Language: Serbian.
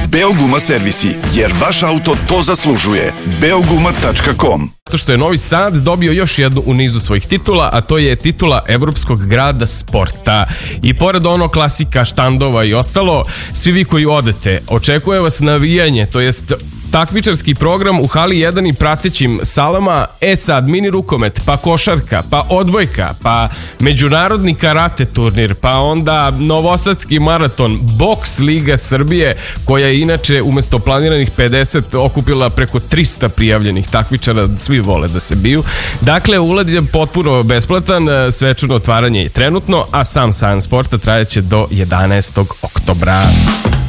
Beoguma servisi, jer vaš auto to zaslužuje. Beoguma.com. To što je Novi Sad dobio još jednu u nizu svojih titula, a to je titula Evropskog grada sporta. I pored ono klasika, štandova i ostalo, svi vi koji odete, očekuje vas navijanje, to jest takmičarski program u hali 1 i pratećim salama. Sad mini rukomet, pa košarka, pa odbojka, pa međunarodni karate turnir, pa onda novosadski maraton, boks Liga Srbije, koja je inače umesto planiranih 50 okupila preko 300 prijavljenih takmičara, svi vole da se biju. Dakle, ulaz je potpuno besplatan, svečano otvaranje je trenutno, a sam sajam sporta trajaće do 11. oktobra.